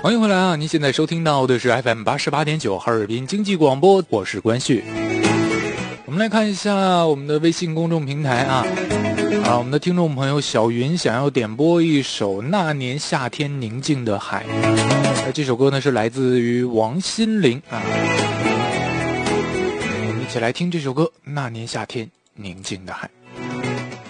欢迎回来啊！您现在收听到的是 FM88.9 哈尔滨经济广播，我是关旭。我们来看一下我们的微信公众平台啊，我们的听众朋友小云想要点播一首《那年夏天宁静的海》，这首歌呢是来自于王心凌啊。我们一起来听这首歌《那年夏天宁静的海》。